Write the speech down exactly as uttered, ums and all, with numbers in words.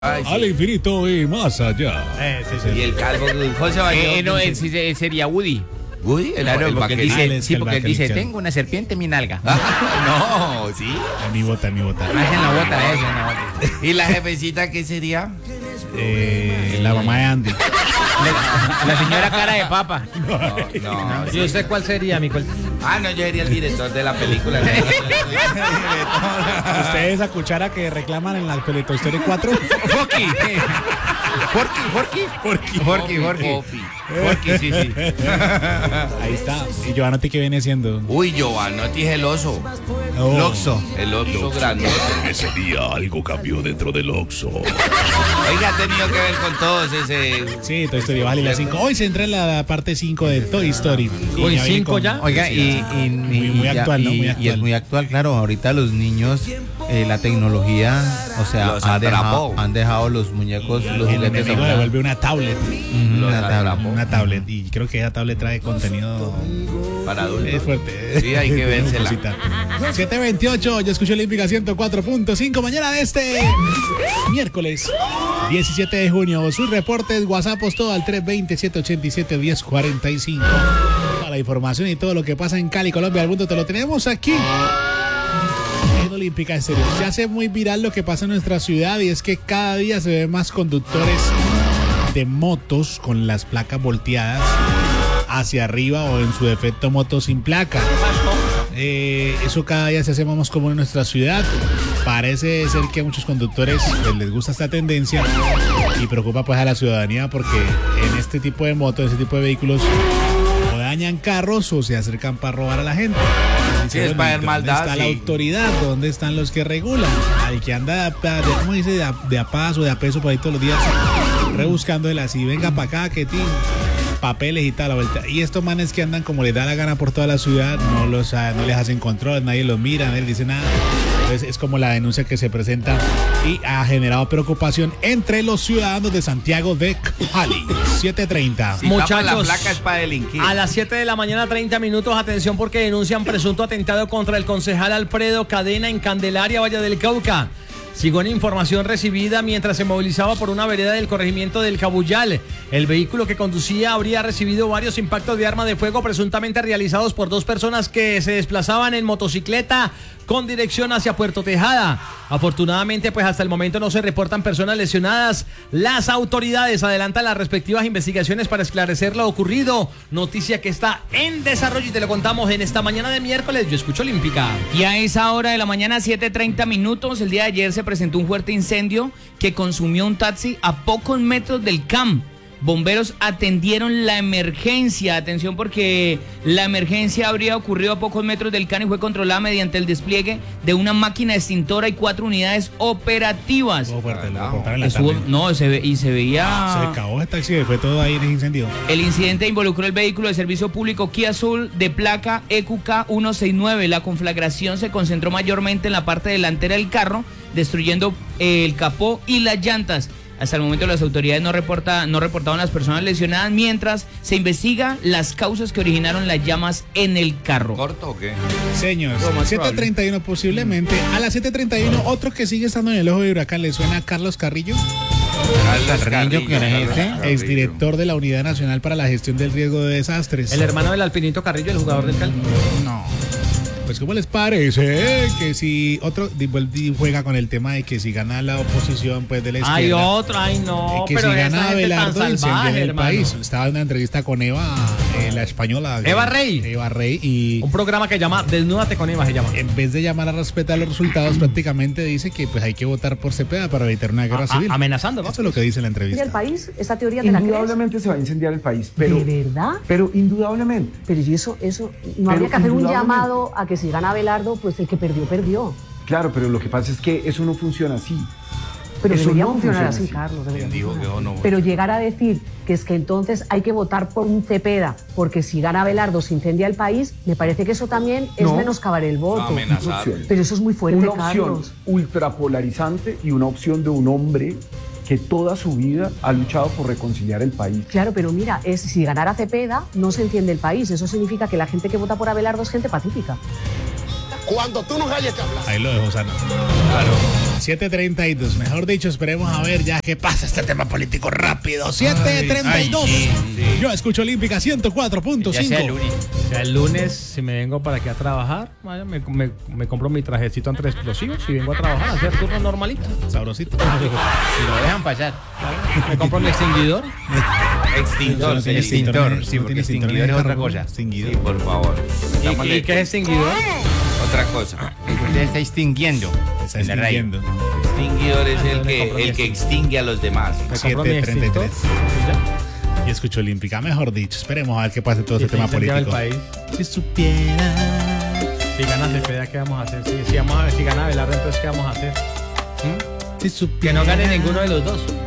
Ay, sí. Al infinito y más allá. Eh, sí, sí. Y el calvo, José Vallejo. Eh, no, él, sí- él sería Woody. Woody, el, Claro, el porque él vaquerito. dice, Ah, él es sí, el porque él dice, vaquerito. tengo una serpiente en mi nalga. Ah, no, sí. En mi bota, en mi bota. Ah, en la bota, eso, en la bota. ¿Y la jefecita qué sería? Eh, la mamá de Andy. La, la señora cara de papa. No, no. ¿Y usted cuál sería, mi col- Ah, no, yo sería el director de la película. Ustedes esa cuchara que reclaman en la Pelito Story cuatro. Forky. Forky, Forky. Forky. Forky, Forky. Coffee. Forky, sí, sí. Ahí está. ¿Y Giovanotti qué viene siendo? Uy, Giovanotti es el oso. Oh. Loxo. El oso grande. Ese día algo cambió dentro del Oxxo. Oiga, ha tenido que ver con todos ese... Sí, Toy Story, vale la cinco. Hoy se entra en la parte cinco de Toy Story. Y Hoy ya viene cinco con- ya. Oiga, y, y, Muy- y- muy y ya- actual, ¿no? y- Muy y actual. es muy actual, claro. Ahorita los niños, eh, la tecnología, o sea, Los han dejado, atrapó. han dejado los muñecos, los El juguetes a enemigo un lado. devuelve una tablet. Ujú, Los una tabla. atrapó. Una tablet. Y creo que esa tablet trae contenido. para adultos. Es fuerte. Sí, hay que vérsela. Cosita. siete veintiocho, yo escucho Olímpica ciento cuatro punto cinco. Mañana de este miércoles diecisiete de junio. Sus reportes, WhatsApp, todo al tres veinte, siete ochenta y siete, diez cuarenta y cinco. Toda la información y todo lo que pasa en Cali, Colombia, al mundo, te lo tenemos aquí. En Olímpica, en serio. Se hace muy viral lo que pasa en nuestra ciudad y es que cada día se ven más conductores de motos con las placas volteadas hacia arriba o en su defecto motos sin placa. Eh, eso cada día se hace más común en nuestra ciudad. Parece ser que a muchos conductores pues, les gusta esta tendencia y preocupa pues a la ciudadanía porque en este tipo de motos, en este tipo de vehículos o dañan carros o se acercan para robar a la gente. Sí, es para ver ¿dónde maldad, está la sí. autoridad? ¿Dónde están los que regulan? Al que anda, de, de- ¿cómo dice? De a, de a paso, de a peso por ahí todos los días, rebuscándole así, venga para acá, que tin, papeles y tal, la vuelta. Y estos manes que andan como les da la gana por toda la ciudad, no los ah, no les hacen control, nadie los mira, nadie les dice nada. Entonces es como la denuncia que se presenta y ha generado preocupación entre los ciudadanos de Santiago de Cali. siete treinta. Si tapa la Muchachos, placa es para delinquir. A las siete de la mañana, treinta minutos, atención porque denuncian presunto atentado contra el concejal Alfredo Cadena en Candelaria, Valle del Cauca. Sigo en información recibida mientras se movilizaba por una vereda del corregimiento del Cabuyal. El vehículo que conducía habría recibido varios impactos de arma de fuego presuntamente realizados por dos personas que se desplazaban en motocicleta con dirección hacia Puerto Tejada. Afortunadamente, pues hasta el momento no se reportan personas lesionadas. Las autoridades adelantan las respectivas investigaciones para esclarecer lo ocurrido. Noticia que está en desarrollo y te lo contamos en esta mañana de miércoles. Yo escucho Olímpica. Y a esa hora de la mañana, siete treinta minutos, el día de ayer se presentó un fuerte incendio que consumió un taxi a pocos metros del C A M. Bomberos atendieron la emergencia. Atención porque la emergencia habría ocurrido a pocos metros del C A M y fue controlada mediante el despliegue de una máquina extintora y cuatro unidades operativas. Estuvo fuerte, lo reportaron en la Estuvo- tarde. no, se ve, y se veía... Se acabó el taxi y fue todo ahí en ese incendio. El incidente involucró el vehículo de servicio público Kia Soul de placa E Q K ciento sesenta y nueve. La conflagración se concentró mayormente en la parte delantera del carro, destruyendo eh, el capó y las llantas. Hasta el momento las autoridades no, reporta, no reportaron las personas lesionadas mientras se investiga las causas que originaron las llamas en el carro. ¿Corto o qué? Señor, Lo más siete treinta y uno posiblemente. A las siete treinta y uno, otro que sigue estando en el ojo de huracán, ¿le suena a Carlos Carrillo? Carlos Carrillo, ¿quién es ese? Carrillo. Exdirector de la Unidad Nacional para la Gestión del Riesgo de Desastres. El hermano del Alpinito Carrillo, el jugador del Cali. No. Pues ¿cómo les parece que si otro di- vuelve y juega con el tema de que si gana la oposición pues de la izquierda? Hay otro, ay no, eh, que pero si esa gana gente tan Abelardo incendia salvaje, el hermano. país. Estaba en una entrevista con Eva, eh, la española. Eva eh, Rey. Eva Rey y Un programa que llama Desnúdate con Eva se llama. en vez de llamar a respetar los resultados, prácticamente dice que pues hay que votar por Cepeda para evitar una guerra A- a- civil. amenazando, ¿no? Eso es lo que dice en la entrevista. el país? ¿Esa teoría te la crees? Indudablemente se va a incendiar el país, pero, ¿De verdad? pero indudablemente. Pero y eso, eso, no Pero habría que hacer un indudablemente. llamado a que si gana Abelardo, pues el que perdió, perdió. Claro, pero lo que pasa es que eso no funciona así. Pero Eso debería no funcionar funciona así, así. Carlos. debería ¿Quién dijo funcionar que no? así. Pero llegar a decir que es que entonces hay que votar por un Cepeda, porque si gana Abelardo se incendia el país, me parece que eso también es No. menoscabar el voto. Amenazar. Pero eso es muy fuerte, Una opción Carlos. ultrapolarizante y una opción de un hombre que toda su vida ha luchado por reconciliar el país. Claro, pero mira, es, si ganara Cepeda, no se entiende el país. Eso significa que la gente que vota por Abelardo es gente pacífica. Cuando tú no hayas que hablar. Ahí lo dejo, Sana. Claro. siete treinta y dos, mejor dicho, esperemos a ver ya qué pasa este tema político rápido. siete treinta y dos. Ay, sí, sí. Yo escucho Olímpica ciento cuatro punto cinco. Ya sea el lunes. O sea, el lunes, si me vengo para aquí a trabajar, vaya, me, me, me compro mi trajecito antiexplosivo. Si vengo a trabajar, a hacer turno normalito. Sabrosito. Si lo dejan pasar. Me compro mi extinguidor. Extintor, No sí, tiene extintor, extintor, sí, no porque tiene extintor extinguidor en es el otra carro. cosa. Extinguidor. Sí, por favor. Estamos ¿Y, y de- qué es extinguidor? Otra cosa. Usted está extinguiendo. Está en la radio. extinguiendo. Extinguidor es el me que, compro mi el que extintor. extingue a los demás. Me compro mi siete treinta y extintor. tres. Y ya. Y escucho Olímpica, mejor dicho. Esperemos a ver qué pasa todo Y este se tema incendiaba el político. país. Si supiera. Si gana Cepeda, ¿qué vamos a hacer? Si, si, vamos a ver, si gana Velarde, entonces ¿qué vamos a hacer? ¿Mm? Si supiera. Que no gane ninguno de los dos.